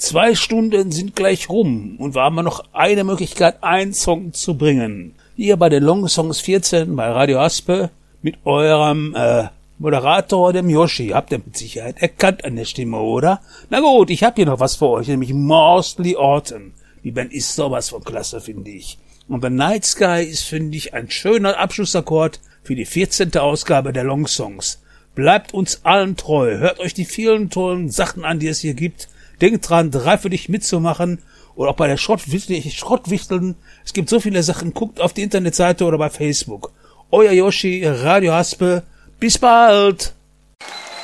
2 Stunden sind gleich rum und wir haben noch eine Möglichkeit, einen Song zu bringen. Hier bei den Long Songs 14 bei Radio Aspe mit eurem Moderator, dem Yoshi. Habt ihr mit Sicherheit erkannt an der Stimme, oder? Na gut, ich habe hier noch was für euch, nämlich Mostly Autumn. Die Band ist sowas von klasse, finde ich. Und The Night Sky ist, finde ich, ein schöner Abschlussakkord für die 14. Ausgabe der Long Songs. Bleibt uns allen treu, hört euch die vielen tollen Sachen an, die es hier gibt. Denkt dran, 3 für dich mitzumachen. Oder auch bei der Schrottwichteln. Es gibt so viele Sachen. Guckt auf die Internetseite oder bei Facebook. Euer Yoshi, Radio Haspe. Bis bald!